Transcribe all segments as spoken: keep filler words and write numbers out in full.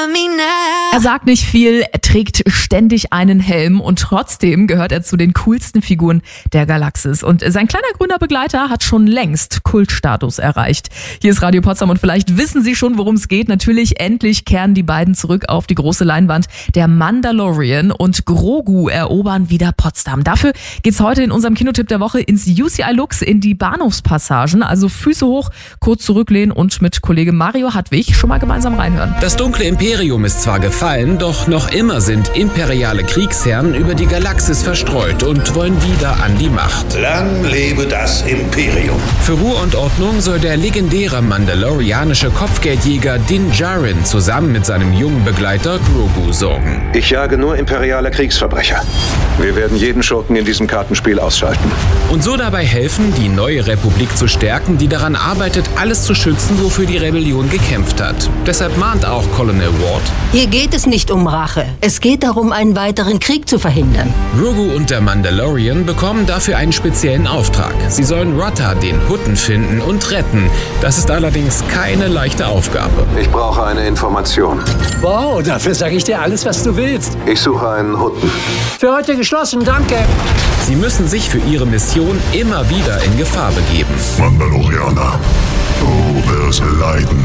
Er sagt nicht viel, er trägt ständig einen Helm und trotzdem gehört er zu den coolsten Figuren der Galaxis. Und sein kleiner grüner Begleiter hat schon längst Kultstatus erreicht. Hier ist Radio Potsdam und vielleicht wissen Sie schon, worum es geht. Natürlich, endlich kehren die beiden zurück auf die große Leinwand. Der Mandalorian und Grogu erobern wieder Potsdam. Dafür geht's heute in unserem Kinotipp der Woche ins U C I Lux, in die Bahnhofspassagen. Also Füße hoch, kurz zurücklehnen und mit Kollege Mario Hartwig schon mal gemeinsam reinhören. Das dunkle Imperium ist zwar gefallen, doch noch immer sind imperiale Kriegsherren über die Galaxis verstreut und wollen wieder an die Macht. Lang lebe das Imperium. Für Ruhe und Ordnung soll der legendäre mandalorianische Kopfgeldjäger Din Djarin zusammen mit seinem jungen Begleiter Grogu sorgen. Ich jage nur imperiale Kriegsverbrecher. Wir werden jeden Schurken in diesem Kartenspiel ausschalten. Und so dabei helfen, die neue Republik zu stärken, die daran arbeitet, alles zu schützen, wofür die Rebellion gekämpft hat. Deshalb mahnt auch Colonel Ward: Hier geht es nicht um Rache. Es geht darum, einen weiteren Krieg zu verhindern. Grogu und der Mandalorian bekommen dafür einen speziellen Auftrag. Sie sollen Rotta, den Hutten, finden und retten. Das ist allerdings keine leichte Aufgabe. Ich brauche eine Information. Wow, dafür sage ich dir alles, was du willst. Ich suche einen Hutten. Für heute geschlossen, danke. Sie müssen sich für ihre Mission immer wieder in Gefahr begeben. Mandalorianer, du wirst leiden.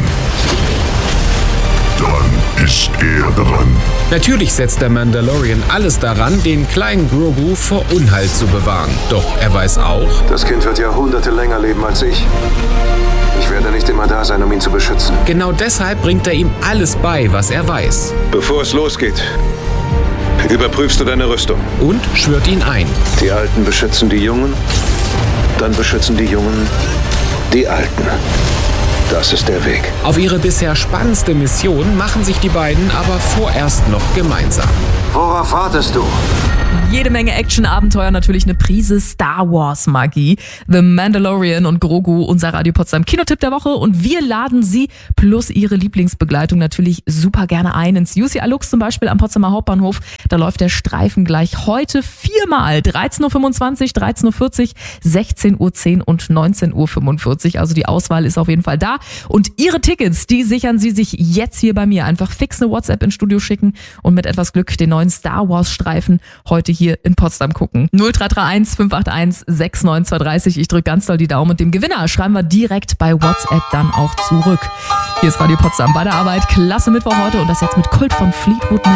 Dann ist er dran. Natürlich setzt der Mandalorian alles daran, den kleinen Grogu vor Unheil zu bewahren. Doch er weiß auch: Das Kind wird Jahrhunderte länger leben als ich. Ich werde nicht immer da sein, um ihn zu beschützen. Genau deshalb bringt er ihm alles bei, was er weiß. Bevor es losgeht, überprüfst du deine Rüstung. Und schwört ihn ein. Die Alten beschützen die Jungen, dann beschützen die Jungen die Alten. Das ist der Weg. Auf ihre bisher spannendste Mission machen sich die beiden aber vorerst noch gemeinsam. Worauf wartest du? Jede Menge Action-Abenteuer, natürlich eine Prise Star Wars-Magie. The Mandalorian und Grogu, unser Radio Potsdam Kinotipp der Woche. Und wir laden Sie plus Ihre Lieblingsbegleitung natürlich super gerne ein. Ins U C I Lux zum Beispiel am Potsdamer Hauptbahnhof. Da läuft der Streifen gleich heute viermal. dreizehn Uhr fünfundzwanzig, dreizehn Uhr vierzig, sechzehn Uhr zehn und neunzehn Uhr fünfundvierzig. Also die Auswahl ist auf jeden Fall da. Und Ihre Tickets, die sichern Sie sich jetzt hier bei mir. Einfach fix eine WhatsApp ins Studio schicken und mit etwas Glück den neuen Star Wars Streifen heute hier in Potsdam gucken. null drei drei eins fünf acht eins sechs neun zwei drei. Ich drücke ganz doll die Daumen und dem Gewinner schreiben wir direkt bei WhatsApp dann auch zurück. Hier ist Radio Potsdam bei der Arbeit. Klasse Mittwoch heute und das jetzt mit Kult von Fleetwood Mac.